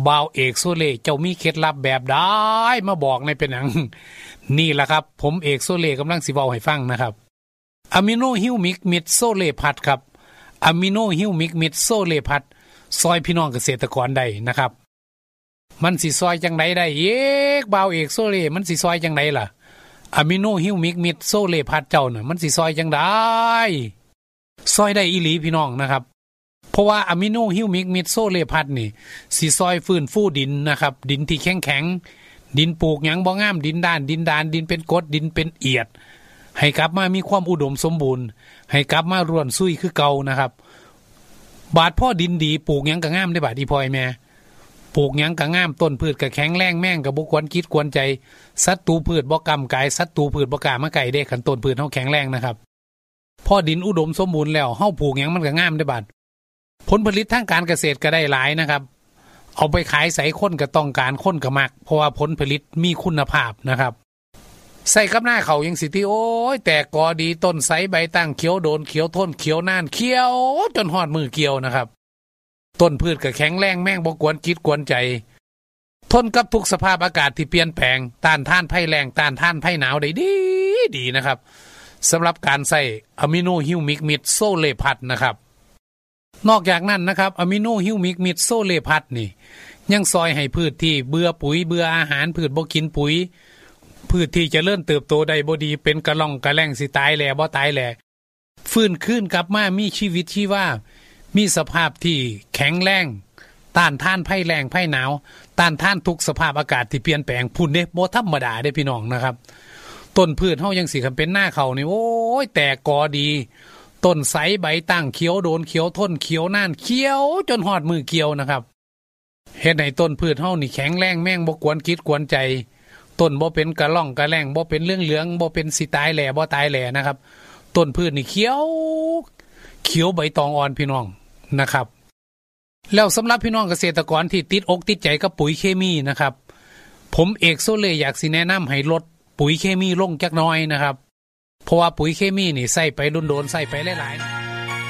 บ่าวเอกโซเล่เจ้ามีเคล็ดลับแบบใดมาบอกในเป็นหยังนี่ล่ะครับผมเอกโซเล่กำลังสิเว้าให้ฟังนะครับอะมิโนฮิวมิกมิดโซเล่พัดครับอะมิโนฮิวมิกมิดโซเล่พัดซอยพี่น้องเกษตรกรได้นะครับมันสิซอยจังไดได้บ่าวเอกโซเล่มันสิซอยจังไดล่ะอะมิโนฮิวมิกมิดโซเล่พัดเจ้าน่ะมันสิซอยจังไดซอยได้อีหลีพี่น้องนะครับเพราะว่าอะมิโนฮิวมิกมิดโซเล่พัดนี่สิซอยฟื้นฟูดินนะครับดินที่แข็งดินปลูกหยังบ่งามดินด้านดินเป็นกรดดินเป็นเอียดให้กลับมามีความอุดมสมบูรณ์ให้กลับมาร่วนซุยคือเก่านะครับบาดพ่อดินดีปลูกหยังก็งามได้บาดอีพ่อยแม่ปลูกหยังก็งามต้นพืชก็แข็งแรงแม่งก็บ่ควรคิดควรใจศัตรูพืชบ่กำกายศัตรูพืชบ่กล้ามาใกล้เด้คันต้นพืชเฮาแข็งแรงนะครับพอดินอุดมสมบูรณ์แล้วเฮาปลูกหยังมันก็งามได้บาดผลผลิตทางการเกษตรก็ได้หลายนะครับเอาไปขายใส่คนก็ต้องการคนก็มักเพราะว่าผลผลิตมีคุณภาพนะครับใส่กับหน้าเขายังสิที่โอ้ยแต่กอดีต้นไสใบตั้งเขียวโดนเขียวทนเขียวนานเขียวจนหอดมือเกี่ยวนะครับต้นพืชก็แข็งแรงแม่งบ่กวนคิดกวนใจทนกับทุกสภาพอากาศที่เปลี่ยนแปลงต้านทานภัยแล้งต้านทานภัยหนาวได้ดีนะครับสำหรับการใส่อะมิโนฮิวมิกมิดโซเล่พัดนะครับนอกจากนั้นนะครับอะมิโนฮิวมิกมิดโซเล่พัดนี่ยังซอยให้พืชที่เบื่อปุ๋ยเบื่ออาหารพืชบ่กินปุ๋ยพืชที่จะเริ่มเติบโตได้บ่ดีเป็นกระล่องกระแล่งสิตายแหล่บ่ตายแหล่ฟื้นคืนกลับมามีชีวิตชีวามีสภาพที่แข็งแรงต้านทานภัยแล้งภัยหนาวต้านทานทุกสภาพอากาศที่เปลี่ยนแปลงพุ่นเด้บ่ธรรมดาเด้พี่น้องนะครับต้นพืชเฮายังสิคันเป็นหน้าเขานี่โอ้ยแตกกอดีต้นไสใบตั้งเขียวโดนเขียวทนเขียวนานเขียวจนหอดมือเกี่ยวนะครับเฮ็ดให้ต้นพืชเฮานี่แข็งแรงแม่งบ่กวนคิดกวนใจต้นบ่เป็นกระล่องกระแล่งบ่เป็นเหลืองบ่เป็นสิตายแหล่บ่ตายแหล่นะครับต้นพืชนี่เขียวใบตองอ่อนพี่น้องนะครับแล้วสำหรับพี่น้องเกษตรกรที่ติดอกติดใจกับปุ๋ยเคมีนะครับผมเอกโซเล่อยากสิแนะนำให้ลดปุ๋ยเคมีลงจักหน่อยนะครับเพราะว่าปุ๋ยเคมีนี่ใส่ไปโดนๆใส่ไปหลายๆ